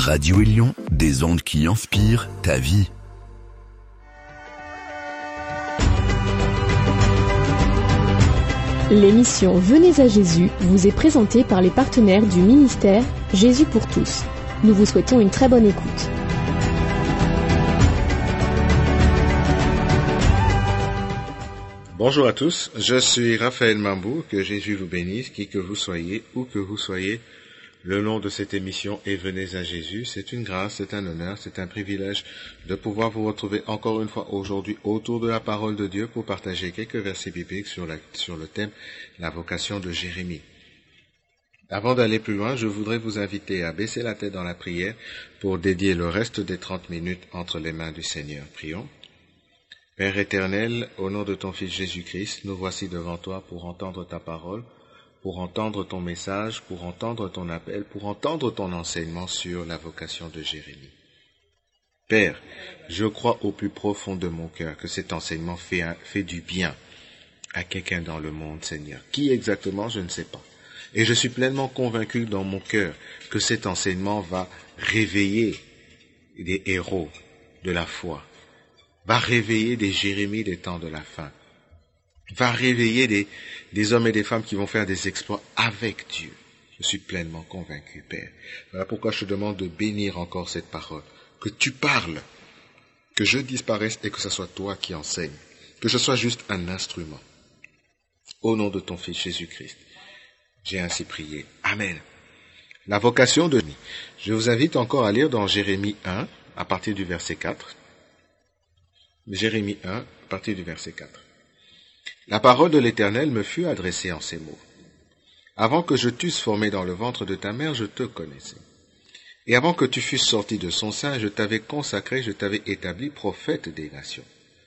Radio Élion, des ondes qui inspirent ta vie. L'émission Venez à Jésus vous est présentée par les partenaires du ministère Jésus pour tous. Nous vous souhaitons une très bonne écoute. Bonjour à tous, je suis Raphaël Mambou, que Jésus vous bénisse, qui que vous soyez, où que vous soyez. Le nom de cette émission est Venez à Jésus. C'est une grâce, c'est un honneur, c'est un privilège de pouvoir vous retrouver encore une fois aujourd'hui autour de la parole de Dieu pour partager quelques versets bibliques sur le thème la vocation de Jérémie. Avant d'aller plus loin, je voudrais vous inviter à baisser la tête dans la prière pour dédier le reste des 30 minutes entre les mains du Seigneur. Prions. Père éternel, au nom de ton Fils Jésus-Christ, nous voici devant toi pour entendre ta parole, pour entendre ton message, pour entendre ton appel, pour entendre ton enseignement sur la vocation de Jérémie. Père, je crois au plus profond de mon cœur que cet enseignement fait du bien à quelqu'un dans le monde, Seigneur. Qui exactement, je ne sais pas. Et je suis pleinement convaincu dans mon cœur que cet enseignement va réveiller des héros de la foi, va réveiller des Jérémies des temps de la fin, va réveiller des hommes et des femmes qui vont faire des exploits avec Dieu. Je suis pleinement convaincu, Père. Voilà pourquoi je te demande de bénir encore cette parole, que tu parles, que je disparaisse et que ce soit toi qui enseignes, que je sois juste un instrument. Au nom de ton Fils Jésus-Christ, j'ai ainsi prié. Amen. La vocation de Jérémie. Je vous invite encore à lire dans Jérémie 1, à partir du verset 4. Jérémie 1, à partir du verset 4. La parole de l'Éternel me fut adressée en ces mots. Avant que je t'eusse formé dans le ventre de ta mère, je te connaissais. Et avant que tu fusses sorti de son sein, je t'avais consacré, je t'avais établi prophète des nations.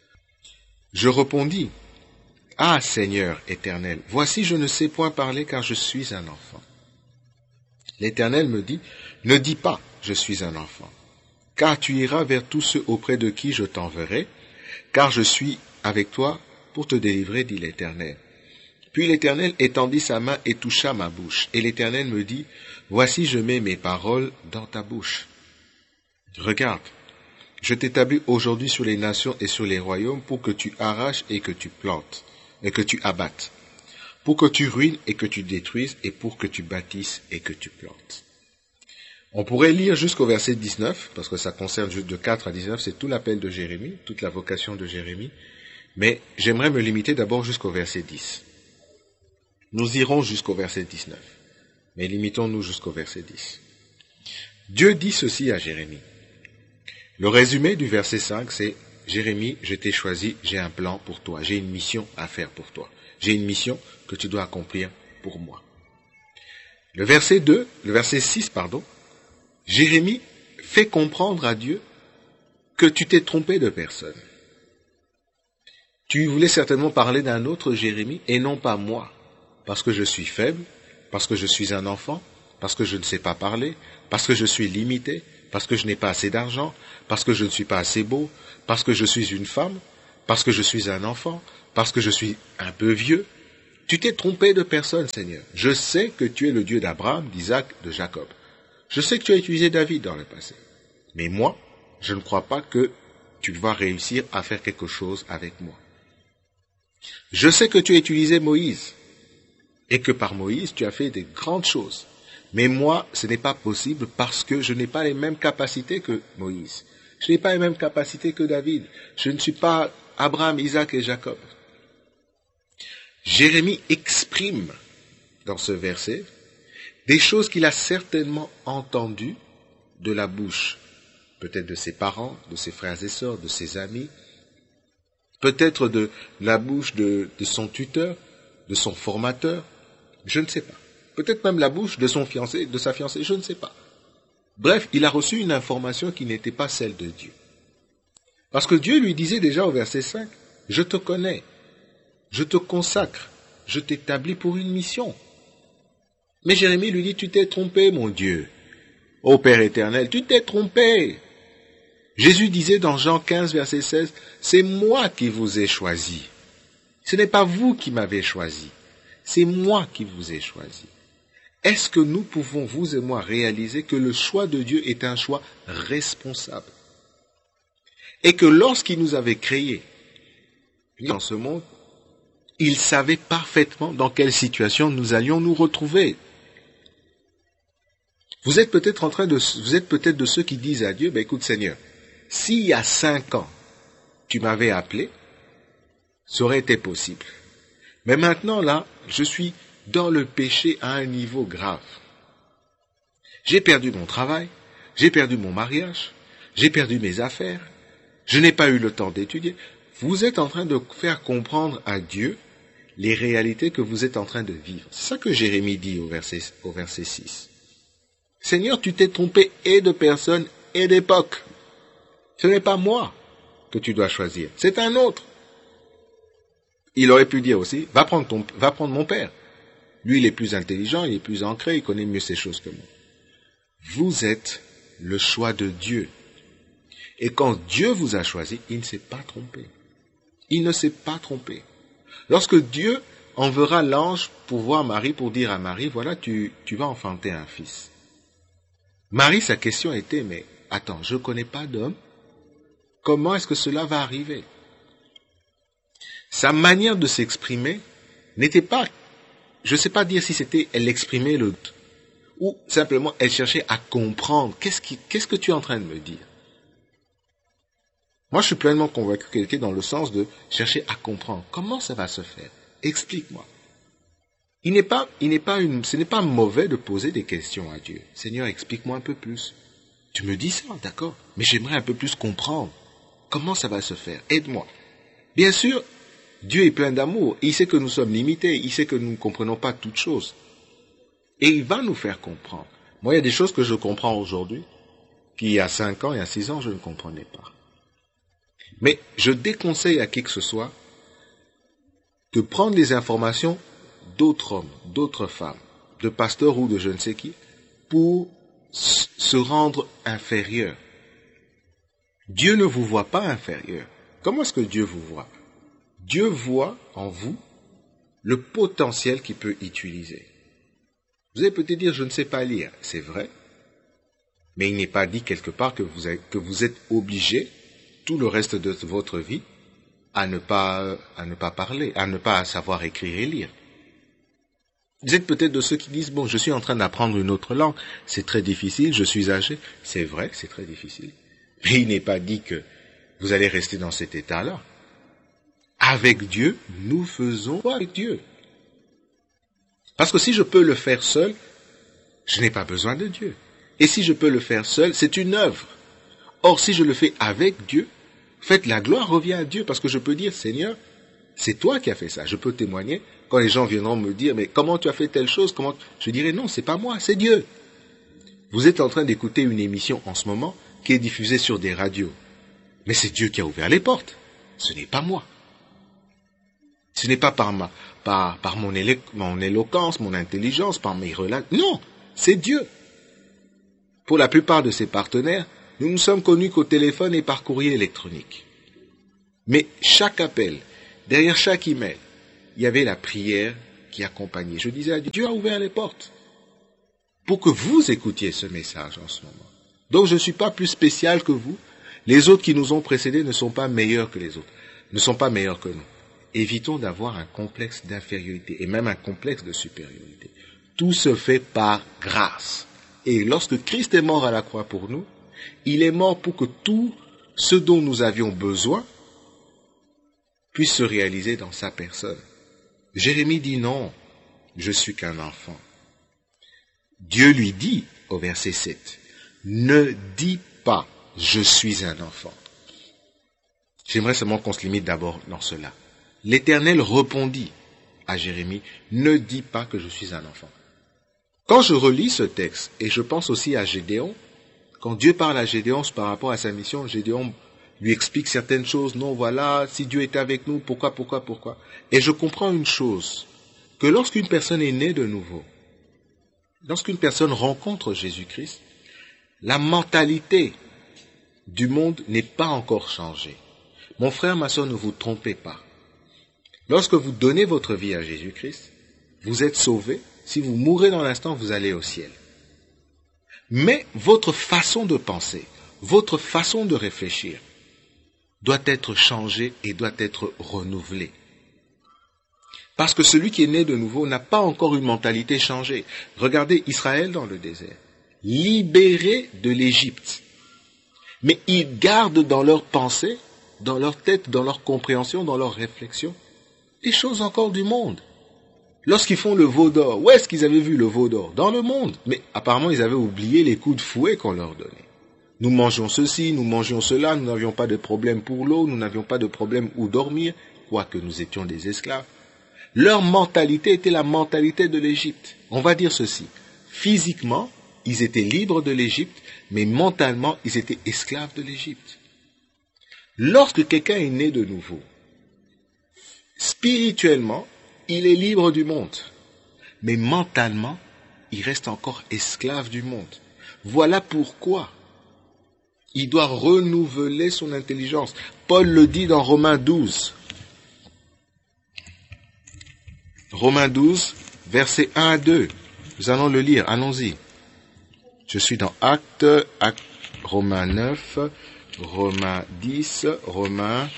Je répondis, Ah Seigneur éternel, voici je ne sais point parler car je suis un enfant. L'Éternel me dit, ne dis pas, je suis un enfant, car tu iras vers tous ceux auprès de qui je t'enverrai, car je suis avec toi pour te délivrer, dit l'Éternel. Puis l'Éternel étendit sa main et toucha ma bouche. Et l'Éternel me dit, voici je mets mes paroles dans ta bouche. Regarde, je t'établis aujourd'hui sur les nations et sur les royaumes pour que tu arraches et que tu plantes, et que tu abattes, pour que tu ruines et que tu détruises, et pour que tu bâtisses et que tu plantes. On pourrait lire jusqu'au verset 19, parce que ça concerne juste de 4 à 19, c'est tout l'appel de Jérémie, toute la vocation de Jérémie. Mais j'aimerais me limiter d'abord jusqu'au verset 10. Nous irons jusqu'au verset 19, mais limitons-nous jusqu'au verset 10. Dieu dit ceci à Jérémie. Le résumé du verset 5, c'est « Jérémie, je t'ai choisi, j'ai un plan pour toi, j'ai une mission à faire pour toi. J'ai une mission que tu dois accomplir pour moi. » Le verset 6, Jérémie fait comprendre à Dieu que tu t'es trompé de personne. Tu voulais certainement parler d'un autre Jérémie et non pas moi, parce que je suis faible, parce que je suis un enfant, parce que je ne sais pas parler, parce que je suis limité, parce que je n'ai pas assez d'argent, parce que je ne suis pas assez beau, parce que je suis une femme, parce que je suis un enfant, parce que je suis un peu vieux. Tu t'es trompé de personne, Seigneur. Je sais que tu es le Dieu d'Abraham, d'Isaac, de Jacob. Je sais que tu as utilisé David dans le passé. Mais moi, je ne crois pas que tu vas réussir à faire quelque chose avec moi. Je sais que tu as utilisé Moïse et que par Moïse, tu as fait des grandes choses. Mais moi, ce n'est pas possible parce que je n'ai pas les mêmes capacités que Moïse. Je n'ai pas les mêmes capacités que David. Je ne suis pas Abraham, Isaac et Jacob. Jérémie exprime dans ce verset des choses qu'il a certainement entendues de la bouche, peut-être de ses parents, de ses frères et sœurs, de ses amis, peut-être de la bouche de son tuteur, de son formateur, je ne sais pas. Peut-être même la bouche de son fiancé, de sa fiancée, je ne sais pas. Bref, il a reçu une information qui n'était pas celle de Dieu. Parce que Dieu lui disait déjà au verset 5, « Je te connais, je te consacre, je t'établis pour une mission. » Mais Jérémie lui dit, « Tu t'es trompé, mon Dieu. Ô Père éternel, tu t'es trompé. » Jésus disait dans Jean 15, verset 16, « C'est moi qui vous ai choisi. Ce n'est pas vous qui m'avez choisi. C'est moi qui vous ai choisi. Est-ce que nous pouvons, vous et moi, réaliser que le choix de Dieu est un choix responsable? Et que lorsqu'il nous avait créés dans ce monde, il savait parfaitement dans quelle situation nous allions nous retrouver. Vous êtes peut-être de ceux qui disent à Dieu, écoute Seigneur, s'il y a 5 ans, tu m'avais appelé, ça aurait été possible. Mais maintenant, là, je suis dans le péché à un niveau grave. J'ai perdu mon travail, j'ai perdu mon mariage, j'ai perdu mes affaires, je n'ai pas eu le temps d'étudier. Vous êtes en train de faire comprendre à Dieu les réalités que vous êtes en train de vivre. C'est ça que Jérémie dit au verset 6. Seigneur, tu t'es trompé et de personne et d'époque. Ce n'est pas moi que tu dois choisir, c'est un autre. Il aurait pu dire aussi, va prendre mon père. Lui, il est plus intelligent, il est plus ancré, il connaît mieux ces choses que moi. Vous êtes le choix de Dieu. Et quand Dieu vous a choisi, il ne s'est pas trompé. Il ne s'est pas trompé. Lorsque Dieu enverra l'ange pour voir Marie, pour dire à Marie, voilà, tu vas enfanter un fils. Marie, sa question était, mais attends, je ne connais pas d'homme. Comment est-ce que cela va arriver? Sa manière de s'exprimer n'était pas, je ne sais pas dire si c'était, elle exprimait le doute, ou simplement elle cherchait à comprendre, qu'est-ce que tu es en train de me dire? Moi, je suis pleinement convaincu qu'elle était dans le sens de chercher à comprendre. Comment ça va se faire? Explique-moi. Ce n'est pas mauvais de poser des questions à Dieu. Seigneur, explique-moi un peu plus. Tu me dis ça, d'accord, mais j'aimerais un peu plus comprendre. Comment ça va se faire? Aide-moi. Bien sûr, Dieu est plein d'amour. Il sait que nous sommes limités. Il sait que nous ne comprenons pas toutes choses. Et il va nous faire comprendre. Moi, il y a des choses que je comprends aujourd'hui, qu'il y a 5 ans et à 6 ans, je ne comprenais pas. Mais je déconseille à qui que ce soit de prendre des informations d'autres hommes, d'autres femmes, de pasteurs ou de je ne sais qui, pour se rendre inférieur. Dieu ne vous voit pas inférieur. Comment est-ce que Dieu vous voit? Dieu voit en vous le potentiel qu'il peut utiliser. Vous allez peut-être dire, je ne sais pas lire. C'est vrai. Mais il n'est pas dit quelque part que vous êtes obligé, tout le reste de votre vie, à ne pas parler, à ne pas savoir écrire et lire. Vous êtes peut-être de ceux qui disent, bon, je suis en train d'apprendre une autre langue, c'est très difficile, je suis âgé. C'est vrai, c'est très difficile. Mais il n'est pas dit que vous allez rester dans cet état-là. Avec Dieu, nous faisons avec Dieu. Parce que si je peux le faire seul, je n'ai pas besoin de Dieu. Et si je peux le faire seul, c'est une œuvre. Or, si je le fais avec Dieu, faites la gloire revient à Dieu, parce que je peux dire, Seigneur, c'est toi qui as fait ça. Je peux témoigner. Quand les gens viendront me dire, mais comment tu as fait telle chose? Je dirai, non, c'est pas moi, c'est Dieu. Vous êtes en train d'écouter une émission en ce moment qui est diffusée sur des radios. Mais c'est Dieu qui a ouvert les portes. Ce n'est pas moi. Ce n'est pas par mon éloquence, mon intelligence, par mes relations. Non, c'est Dieu. Pour la plupart de ses partenaires, nous ne sommes connus qu'au téléphone et par courrier électronique. Mais chaque appel, derrière chaque email, il y avait la prière qui accompagnait. Je disais à Dieu, Dieu a ouvert les portes pour que vous écoutiez ce message en ce moment. Donc je ne suis pas plus spécial que vous. Les autres qui nous ont précédés ne sont pas meilleurs que les autres, ne sont pas meilleurs que nous. Évitons d'avoir un complexe d'infériorité et même un complexe de supériorité. Tout se fait par grâce. Et lorsque Christ est mort à la croix pour nous, il est mort pour que tout ce dont nous avions besoin puisse se réaliser dans sa personne. Jérémie dit non, je suis qu'un enfant. Dieu lui dit au verset 7, ne dis pas je suis un enfant. J'aimerais seulement qu'on se limite d'abord dans cela. L'Éternel répondit à Jérémie, ne dis pas que je suis un enfant. Quand je relis ce texte, et je pense aussi à Gédéon, quand Dieu parle à Gédéon par rapport à sa mission, Gédéon lui explique certaines choses, non voilà, si Dieu est avec nous, pourquoi. Et je comprends une chose, que lorsqu'une personne est née de nouveau, lorsqu'une personne rencontre Jésus-Christ, la mentalité du monde n'est pas encore changée. Mon frère, ma soeur, ne vous trompez pas. Lorsque vous donnez votre vie à Jésus-Christ, vous êtes sauvé, Si vous mourrez dans l'instant, vous allez au ciel. Mais votre façon de penser, votre façon de réfléchir doit être changée et doit être renouvelée. Parce que celui qui est né de nouveau n'a pas encore une mentalité changée. Regardez Israël dans le désert, libéré de l'Égypte. Mais ils gardent dans leur pensée, dans leur tête, dans leur compréhension, dans leur réflexion, des choses encore du monde. Lorsqu'ils font le veau d'or, où est-ce qu'ils avaient vu le veau d'or? Dans le monde. Mais apparemment, ils avaient oublié les coups de fouet qu'on leur donnait. Nous mangions ceci, nous mangions cela, nous n'avions pas de problème pour l'eau, nous n'avions pas de problème où dormir, quoique nous étions des esclaves. Leur mentalité était la mentalité de l'Égypte. On va dire ceci. Physiquement, ils étaient libres de l'Égypte, mais mentalement, ils étaient esclaves de l'Égypte. Lorsque quelqu'un est né de nouveau, spirituellement, il est libre du monde, mais mentalement, il reste encore esclave du monde. Voilà pourquoi il doit renouveler son intelligence. Paul le dit dans Romains 12. Romains 12, versets 1 à 2. Nous allons le lire, allons-y. Je suis dans Actes, Romains 9, Romains 10, Romains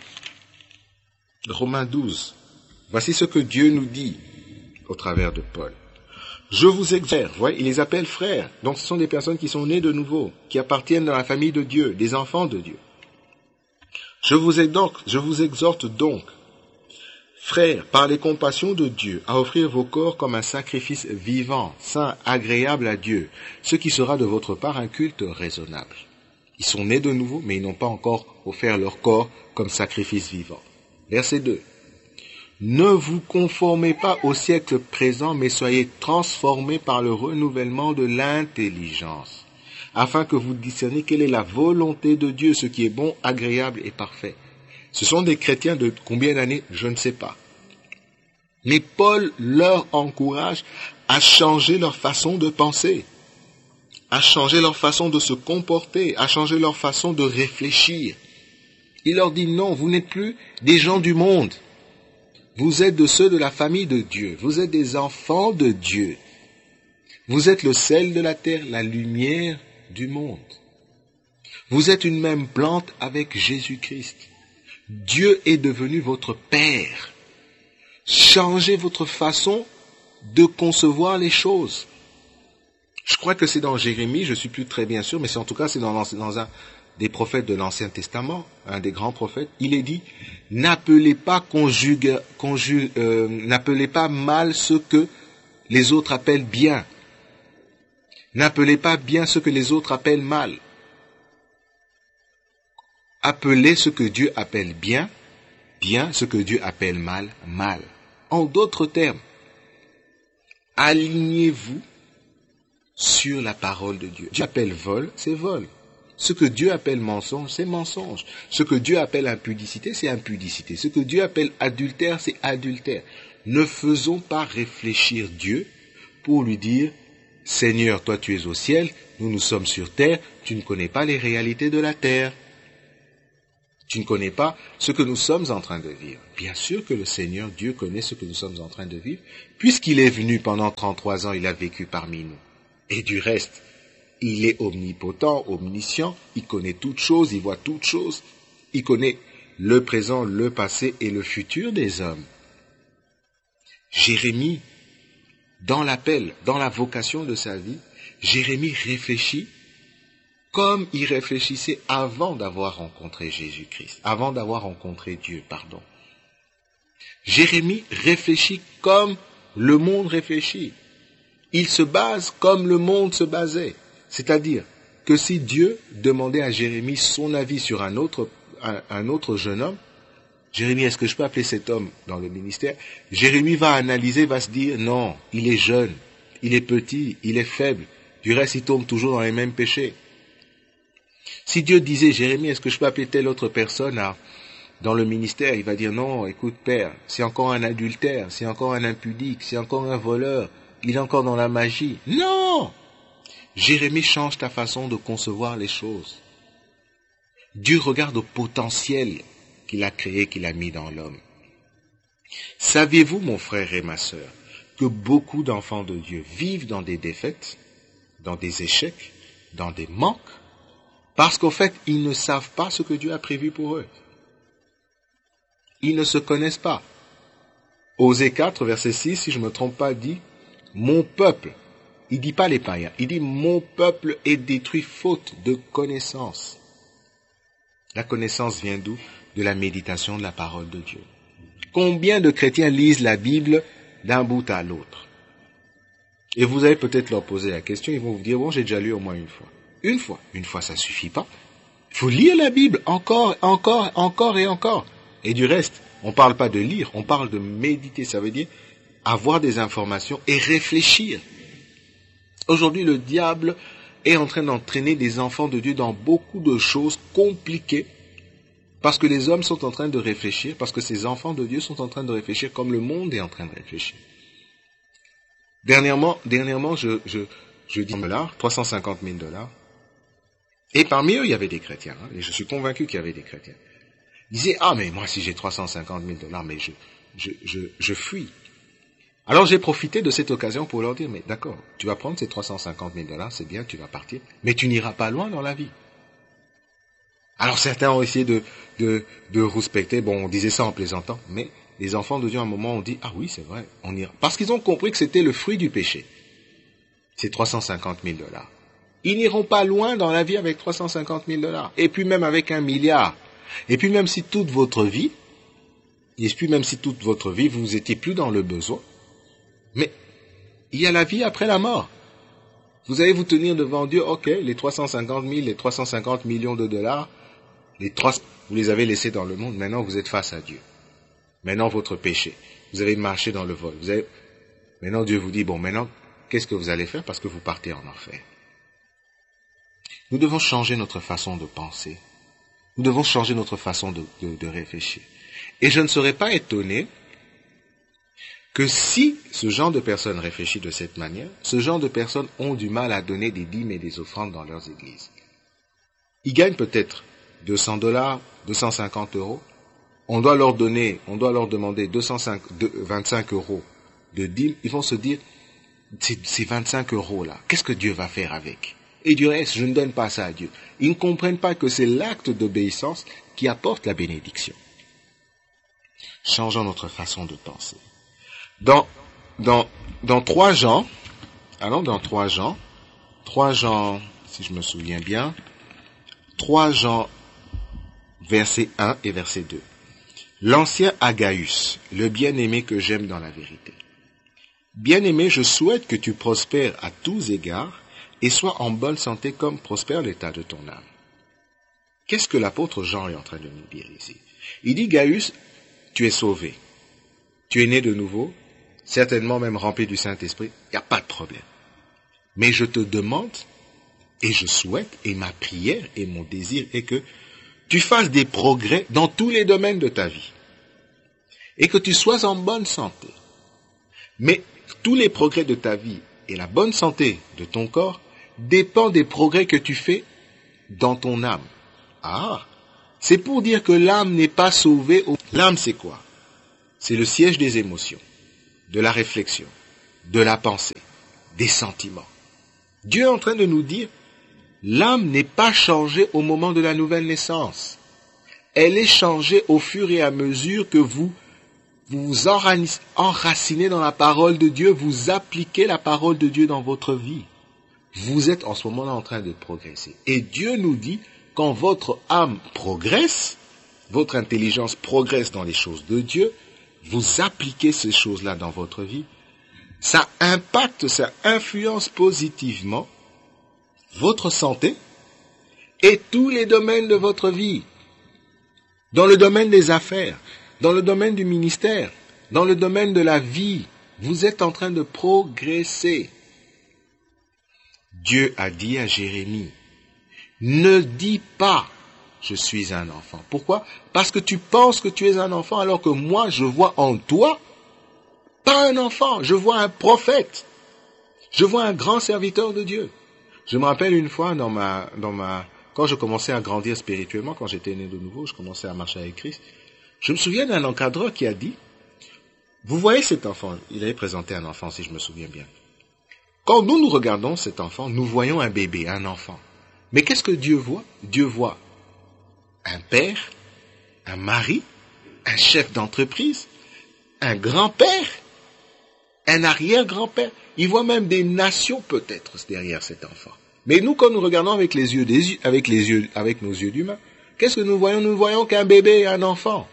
12. Voici ce que Dieu nous dit au travers de Paul. Je vous exhorte, voyez, il les appelle frères. Donc ce sont des personnes qui sont nées de nouveau, qui appartiennent dans la famille de Dieu, des enfants de Dieu. Je vous exhorte donc, frères, par les compassions de Dieu, à offrir vos corps comme un sacrifice vivant, saint, agréable à Dieu, ce qui sera de votre part un culte raisonnable. Ils sont nés de nouveau, mais ils n'ont pas encore offert leur corps comme sacrifice vivant. Verset 2. Ne vous conformez pas au siècle présent, mais soyez transformés par le renouvellement de l'intelligence, afin que vous discerniez quelle est la volonté de Dieu, ce qui est bon, agréable et parfait. Ce sont des chrétiens de combien d'années? Je ne sais pas. Mais Paul leur encourage à changer leur façon de penser, à changer leur façon de se comporter, à changer leur façon de réfléchir. Il leur dit non, vous n'êtes plus des gens du monde. Vous êtes de ceux de la famille de Dieu. Vous êtes des enfants de Dieu. Vous êtes le sel de la terre, la lumière du monde. Vous êtes une même plante avec Jésus-Christ. Dieu est devenu votre Père. Changez votre façon de concevoir les choses. Je crois que c'est dans Jérémie, je ne suis plus très bien sûr, mais c'est en tout cas c'est dans un des prophètes de l'Ancien Testament, un des grands prophètes. Il est dit, n'appelez pas n'appelez pas mal ce que les autres appellent bien. N'appelez pas bien ce que les autres appellent mal. Appelez ce que Dieu appelle bien, bien ce que Dieu appelle mal, mal. En d'autres termes, alignez-vous sur la parole de Dieu. Dieu appelle vol, c'est vol. Ce que Dieu appelle mensonge, c'est mensonge. Ce que Dieu appelle impudicité, c'est impudicité. Ce que Dieu appelle adultère, c'est adultère. Ne faisons pas réfléchir Dieu pour lui dire, Seigneur, toi tu es au ciel, nous sommes sur terre, tu ne connais pas les réalités de la terre. Tu ne connais pas ce que nous sommes en train de vivre. Bien sûr que le Seigneur, Dieu, connaît ce que nous sommes en train de vivre, puisqu'il est venu pendant 33 ans, il a vécu parmi nous. Et du reste, il est omnipotent, omniscient, il connaît toutes choses, il voit toutes choses, il connaît le présent, le passé et le futur des hommes. Jérémie, dans l'appel, dans la vocation de sa vie, Jérémie réfléchit comme il réfléchissait avant d'avoir rencontré Jésus-Christ, avant d'avoir rencontré Dieu, pardon. Jérémie réfléchit comme le monde réfléchit. Il se base comme le monde se basait. C'est-à-dire que si Dieu demandait à Jérémie son avis sur un autre jeune homme, Jérémie, est-ce que je peux appeler cet homme dans le ministère? Jérémie va analyser, va se dire, non, il est jeune, il est petit, il est faible. Du reste, il tombe toujours dans les mêmes péchés. Si Dieu disait, Jérémie, est-ce que je peux appeler telle autre personne dans le ministère? Il va dire, non, écoute Père, c'est encore un adultère, c'est encore un impudique, c'est encore un voleur, il est encore dans la magie. Non! Jérémie change ta façon de concevoir les choses. Dieu regarde au potentiel qu'il a créé, qu'il a mis dans l'homme. Saviez-vous, mon frère et ma sœur, que beaucoup d'enfants de Dieu vivent dans des défaites, dans des échecs, dans des manques, parce qu'au fait, ils ne savent pas ce que Dieu a prévu pour eux. Ils ne se connaissent pas. Osée 4, verset 6, si je ne me trompe pas, dit « Mon peuple », il ne dit pas les païens, il dit « Mon peuple est détruit faute de connaissance ». La connaissance vient d'où? De la méditation de la parole de Dieu. Combien de chrétiens lisent la Bible d'un bout à l'autre? Et vous allez peut-être leur poser la question, ils vont vous dire « Bon, j'ai déjà lu au moins une fois ». Une fois, ça suffit pas. Il faut lire la Bible encore et encore. Et du reste, on ne parle pas de lire, on parle de méditer. Ça veut dire avoir des informations et réfléchir. Aujourd'hui, le diable est en train d'entraîner des enfants de Dieu dans beaucoup de choses compliquées, parce que les hommes sont en train de réfléchir, parce que ces enfants de Dieu sont en train de réfléchir comme le monde est en train de réfléchir. Dernièrement, je dis $, 350 000 $. Et parmi eux, il y avait des chrétiens, et je suis convaincu qu'il y avait des chrétiens. Ils disaient, mais moi, si j'ai 350 000 $, mais je fuis. Alors j'ai profité de cette occasion pour leur dire, mais d'accord, tu vas prendre ces 350 000 $, c'est bien, tu vas partir, mais tu n'iras pas loin dans la vie. Alors certains ont essayé de respecter, bon, on disait ça en plaisantant, mais les enfants de Dieu, à un moment, ont dit, ah oui, c'est vrai, on ira. Parce qu'ils ont compris que c'était le fruit du péché. C'est 350 000 $. Ils n'iront pas loin dans la vie avec 350 000 $. Et puis même avec 1 milliard. Et puis même si toute votre vie, vous n'étiez plus dans le besoin, mais il y a la vie après la mort. Vous allez vous tenir devant Dieu, ok, les 350 000, les 350 millions de $, vous les avez laissés dans le monde, maintenant vous êtes face à Dieu. Maintenant votre péché, vous avez marché dans le vol. Maintenant Dieu vous dit, bon, maintenant, qu'est-ce que vous allez faire parce que vous partez en enfer? Nous devons changer notre façon de penser. Nous devons changer notre façon de réfléchir. Et je ne serais pas étonné que si ce genre de personnes réfléchit de cette manière, ce genre de personnes ont du mal à donner des dîmes et des offrandes dans leurs églises. Ils gagnent peut-être $200, 250 €. On doit leur demander 25 € de dîmes. Ils vont se dire, ces 25 € là, qu'est-ce que Dieu va faire avec? Et du reste, je ne donne pas ça à Dieu. Ils ne comprennent pas que c'est l'acte d'obéissance qui apporte la bénédiction. Changeons notre façon de penser. Dans 3 Jean, si je me souviens bien, 3 Jean, verset 1 et verset 2. L'ancien Agaius, le bien-aimé que j'aime dans la vérité. Bien-aimé, je souhaite que tu prospères à tous égards et sois en bonne santé comme prospère l'état de ton âme. Qu'est-ce que l'apôtre Jean est en train de nous dire ici? Il dit, Gaius, tu es sauvé. Tu es né de nouveau, certainement même rempli du Saint-Esprit, il n'y a pas de problème. Mais je te demande, et je souhaite, et ma prière et mon désir est que tu fasses des progrès dans tous les domaines de ta vie. Et que tu sois en bonne santé. Mais tous les progrès de ta vie et la bonne santé de ton corps dépend des progrès que tu fais dans ton âme. C'est pour dire que l'âme n'est pas sauvée. L'âme, c'est quoi? C'est le siège des émotions, de la réflexion, de la pensée, des sentiments. Dieu est en train de nous dire, l'âme n'est pas changée au moment de la nouvelle naissance. Elle est changée au fur et à mesure que vous vous enracinez dans la parole de Dieu, vous appliquez la parole de Dieu dans votre vie. Vous êtes en ce moment-là en train de progresser. Et Dieu nous dit, quand votre âme progresse, votre intelligence progresse dans les choses de Dieu, vous appliquez ces choses-là dans votre vie, ça impacte, ça influence positivement votre santé et tous les domaines de votre vie. Dans le domaine des affaires, dans le domaine du ministère, dans le domaine de la vie, vous êtes en train de progresser. Dieu a dit à Jérémie, ne dis pas, je suis un enfant. Pourquoi? Parce que tu penses que tu es un enfant, alors que moi, je vois en toi, pas un enfant, je vois un prophète. Je vois un grand serviteur de Dieu. Je me rappelle une fois, quand je commençais à grandir spirituellement, quand j'étais né de nouveau, je commençais à marcher avec Christ, je me souviens d'un encadreur qui a dit, Vous voyez cet enfant, il avait présenté un enfant, si je me souviens bien. Quand nous regardons cet enfant, nous voyons un bébé, un enfant. Mais qu'est-ce que Dieu voit? Dieu voit un père, un mari, un chef d'entreprise, un grand-père, un arrière-grand-père. Il voit même des nations peut-être derrière cet enfant. Mais nous, quand nous regardons avec nos yeux d'humains, qu'est-ce que nous voyons? Nous ne voyons qu'un bébé et un enfant.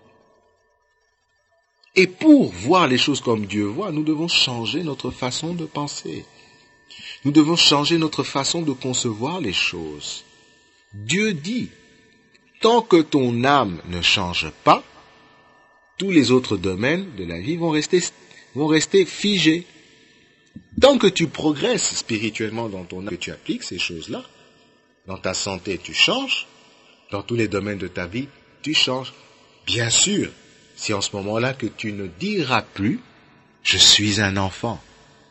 Et pour voir les choses comme Dieu voit, nous devons changer notre façon de penser. Nous devons changer notre façon de concevoir les choses. Dieu dit, tant que ton âme ne change pas, tous les autres domaines de la vie vont rester figés. Tant que tu progresses spirituellement dans ton âme, que tu appliques ces choses-là, dans ta santé tu changes, dans tous les domaines de ta vie tu changes. Bien sûr, c'est en ce moment-là que tu ne diras plus « je suis un enfant ».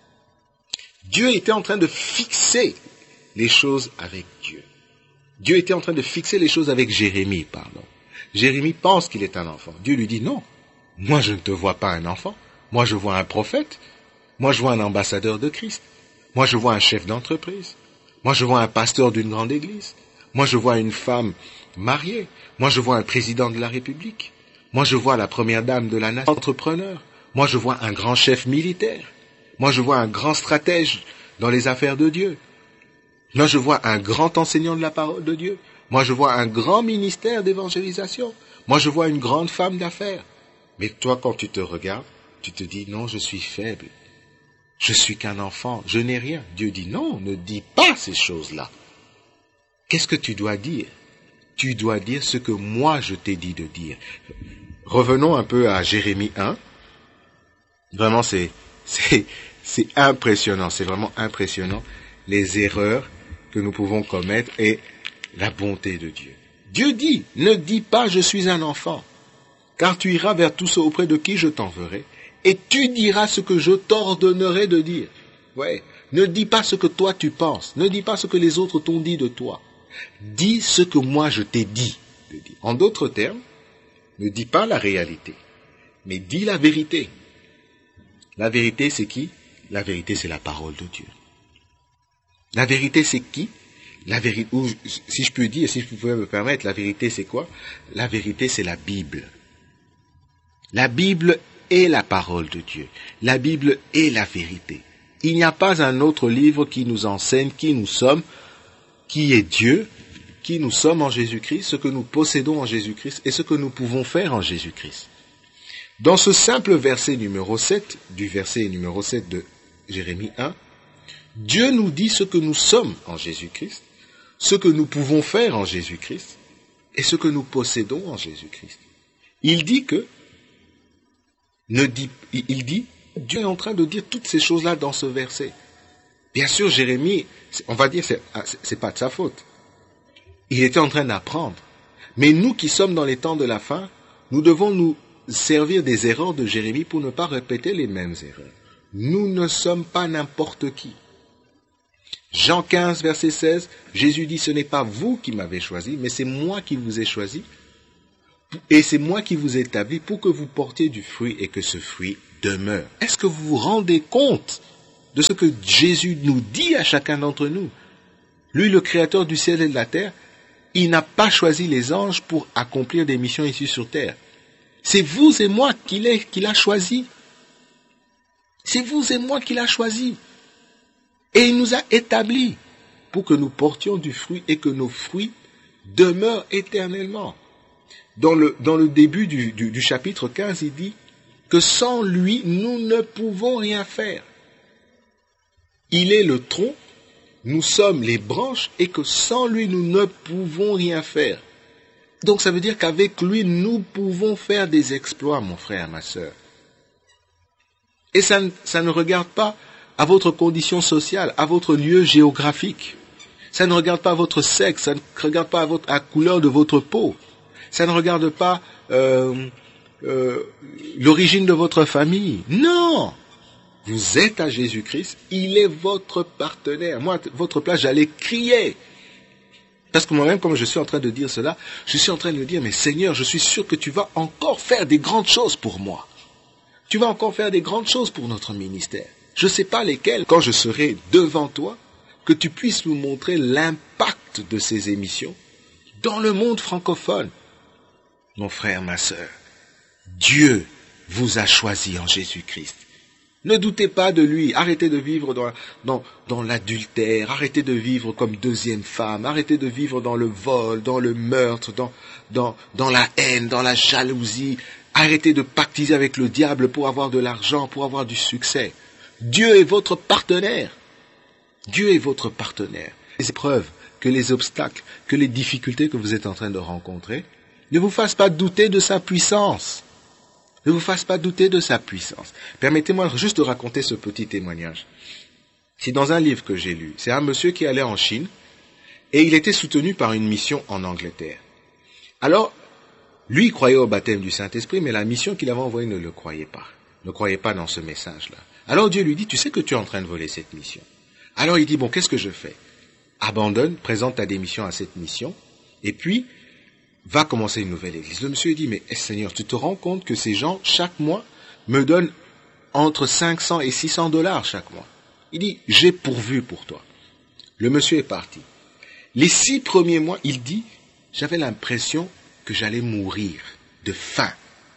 Dieu était en train de fixer les choses avec Dieu. Dieu était en train de fixer les choses avec Jérémie, pardon. Jérémie pense qu'il est un enfant. Dieu lui dit non, moi je ne te vois pas un enfant, moi je vois un prophète, moi je vois un ambassadeur de Christ, moi je vois un chef d'entreprise, moi je vois un pasteur d'une grande église, moi je vois une femme mariée, moi je vois un président de la République, moi je vois la première dame de la nation, entrepreneur, moi je vois un grand chef militaire, moi je vois un grand stratège dans les affaires de Dieu, moi je vois un grand enseignant de la parole de Dieu, moi je vois un grand ministère d'évangélisation, moi je vois une grande femme d'affaires. Mais toi quand tu te regardes, tu te dis non, je suis faible, je suis qu'un enfant, je n'ai rien. Dieu dit non, ne dis pas ces choses-là. Qu'est-ce que tu dois dire? Tu dois dire ce que moi je t'ai dit de dire. Revenons un peu à Jérémie 1. Vraiment c'est impressionnant, c'est vraiment impressionnant les erreurs que nous pouvons commettre et la bonté de Dieu. Dieu dit, ne dis pas je suis un enfant, car tu iras vers tous ceux auprès de qui je t'enverrai, et tu diras ce que je t'ordonnerai de dire. Ouais, ne dis pas ce que toi tu penses, ne dis pas ce que les autres t'ont dit de toi. Dis ce que moi je t'ai dit de dire. En d'autres termes, ne dis pas la réalité, mais dis la vérité. La vérité c'est qui? La vérité c'est la parole de Dieu. La vérité c'est qui? La vérité, ou si je peux dire, si je pouvais me permettre, la vérité c'est quoi? La vérité c'est la Bible. La Bible est la parole de Dieu. La Bible est la vérité. Il n'y a pas un autre livre qui nous enseigne qui nous sommes, qui est Dieu, qui nous sommes en Jésus-Christ, ce que nous possédons en Jésus-Christ et ce que nous pouvons faire en Jésus-Christ. Dans ce simple verset numéro 7, du verset numéro 7 de Jérémie 1, Dieu nous dit ce que nous sommes en Jésus-Christ, ce que nous pouvons faire en Jésus-Christ et ce que nous possédons en Jésus-Christ. Il dit que, Dieu est en train de dire toutes ces choses-là dans ce verset. Bien sûr, Jérémie, on va dire, c'est pas de sa faute. Il était en train d'apprendre. Mais nous qui sommes dans les temps de la fin, nous devons nous servir des erreurs de Jérémie pour ne pas répéter les mêmes erreurs. Nous ne sommes pas n'importe qui. Jean 15, verset 16, Jésus dit, ce n'est pas vous qui m'avez choisi, mais c'est moi qui vous ai choisi, et c'est moi qui vous ai établi pour que vous portiez du fruit et que ce fruit demeure. Est-ce que vous vous rendez compte de ce que Jésus nous dit à chacun d'entre nous? Lui, le créateur du ciel et de la terre, il n'a pas choisi les anges pour accomplir des missions ici sur terre. C'est vous et moi qu'il a choisi. C'est vous et moi qu'il a choisi. Et il nous a établis pour que nous portions du fruit et que nos fruits demeurent éternellement. Dans le début du chapitre 15, il dit que sans lui, nous ne pouvons rien faire. Il est le tronc, nous sommes les branches et que sans lui, nous ne pouvons rien faire. Donc ça veut dire qu'avec lui, nous pouvons faire des exploits, mon frère, ma sœur. Et ça ne regarde pas à votre condition sociale, à votre lieu géographique. Ça ne regarde pas à votre sexe, ça ne regarde pas à la couleur de votre peau. Ça ne regarde pas l'origine de votre famille. Non! Vous êtes à Jésus-Christ, il est votre partenaire. Moi, à votre place, j'allais crier. Parce que moi-même, comme je suis en train de dire cela, je suis en train de me dire, mais Seigneur, je suis sûr que tu vas encore faire des grandes choses pour moi. Tu vas encore faire des grandes choses pour notre ministère. Je ne sais pas lesquelles. Quand je serai devant toi, que tu puisses nous montrer l'impact de ces émissions dans le monde francophone. Mon frère, ma sœur, Dieu vous a choisi en Jésus-Christ. Ne doutez pas de lui. Arrêtez de vivre dans l'adultère. Arrêtez de vivre comme deuxième femme. Arrêtez de vivre dans le vol, dans le meurtre, dans la haine, dans la jalousie. Arrêtez de pactiser avec le diable pour avoir de l'argent, pour avoir du succès. Dieu est votre partenaire. Dieu est votre partenaire. Les épreuves, que les obstacles, que les difficultés que vous êtes en train de rencontrer, ne vous fassent pas douter de sa puissance. Ne vous fasse pas douter de sa puissance. Permettez-moi juste de raconter ce petit témoignage. C'est dans un livre que j'ai lu. C'est un monsieur qui allait en Chine et il était soutenu par une mission en Angleterre. Alors, lui, il croyait au baptême du Saint-Esprit, mais la mission qu'il avait envoyée ne le croyait pas. Ne croyait pas dans ce message-là. Alors Dieu lui dit, tu sais que tu es en train de voler cette mission. Alors il dit, bon, qu'est-ce que je fais? Abandonne, présente ta démission à cette mission, et puis, va commencer une nouvelle église. Le monsieur dit, mais Seigneur, tu te rends compte que ces gens, chaque mois, me donnent entre 500 et 600 $ chaque mois. Il dit, j'ai pourvu pour toi. Le monsieur est parti. Les 6 premiers mois, il dit, j'avais l'impression que j'allais mourir de faim.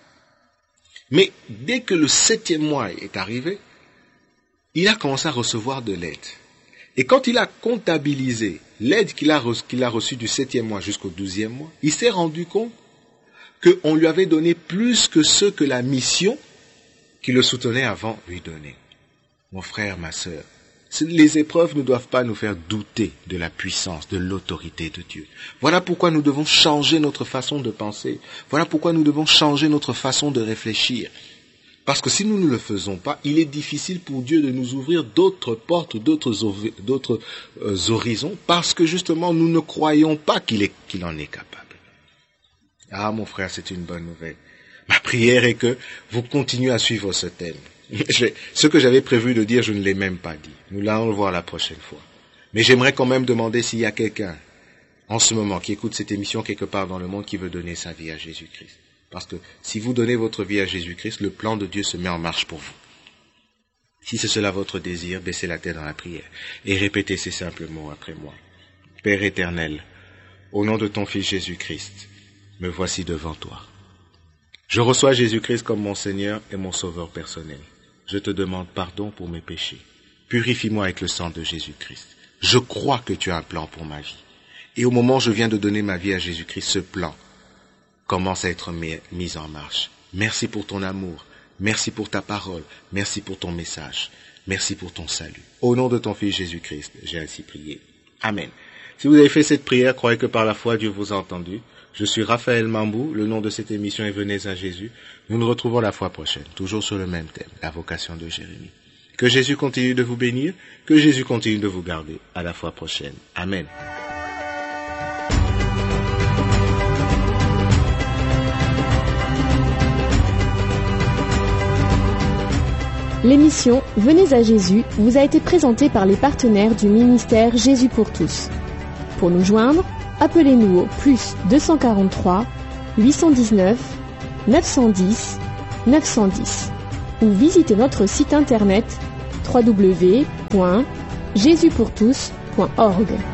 Mais dès que le 7e mois est arrivé, il a commencé à recevoir de l'aide. Et quand il a comptabilisé l'aide qu'il a reçue du 7e mois jusqu'au 12e mois, il s'est rendu compte qu'on lui avait donné plus que ce que la mission qui le soutenait avant lui donnait. Mon frère, ma sœur, les épreuves ne doivent pas nous faire douter de la puissance, de l'autorité de Dieu. Voilà pourquoi nous devons changer notre façon de penser. Voilà pourquoi nous devons changer notre façon de réfléchir. Parce que si nous ne le faisons pas, il est difficile pour Dieu de nous ouvrir d'autres portes, d'autres horizons, parce que justement nous ne croyons pas qu'il en est capable. Ah mon frère, c'est une bonne nouvelle. Ma prière est que vous continuez à suivre ce thème. Ce que j'avais prévu de dire, je ne l'ai même pas dit. Nous allons le voir la prochaine fois. Mais j'aimerais quand même demander s'il y a quelqu'un en ce moment qui écoute cette émission quelque part dans le monde qui veut donner sa vie à Jésus-Christ. Parce que si vous donnez votre vie à Jésus-Christ, le plan de Dieu se met en marche pour vous. Si c'est cela votre désir, baissez la tête dans la prière et répétez ces simples mots après moi. Père éternel, au nom de ton Fils Jésus-Christ, me voici devant toi. Je reçois Jésus-Christ comme mon Seigneur et mon Sauveur personnel. Je te demande pardon pour mes péchés. Purifie-moi avec le sang de Jésus-Christ. Je crois que tu as un plan pour ma vie. Et au moment où je viens de donner ma vie à Jésus-Christ, ce plan commence à être mis en marche. Merci pour ton amour. Merci pour ta parole. Merci pour ton message. Merci pour ton salut. Au nom de ton Fils Jésus-Christ, j'ai ainsi prié. Amen. Si vous avez fait cette prière, croyez que par la foi, Dieu vous a entendu. Je suis Raphaël Mambou, le nom de cette émission est Venez à Jésus. Nous nous retrouvons la fois prochaine, toujours sur le même thème, la vocation de Jérémie. Que Jésus continue de vous bénir, que Jésus continue de vous garder. À la fois prochaine. Amen. L'émission Venez à Jésus vous a été présentée par les partenaires du ministère Jésus pour tous. Pour nous joindre, appelez-nous au +243 819 910 910 ou visitez notre site internet www.jesuspourtous.org.